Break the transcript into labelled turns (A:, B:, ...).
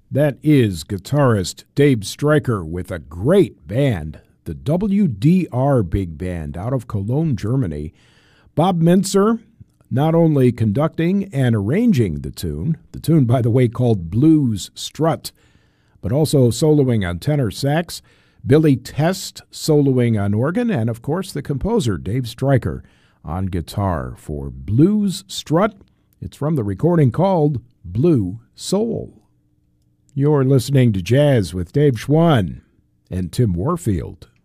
A: That is guitarist Dave Stryker with a great band, the WDR Big Band out of Cologne, Germany. Bob Mintzer not only conducting and arranging the tune, by the way, called Blues Strut, but also soloing on tenor sax, Billy Test soloing on organ, and of course the composer Dave Stryker on guitar for Blues Strut. It's from the recording called Blue Soul. You're listening to Jazz with Dave Schwann and Tim Warfield.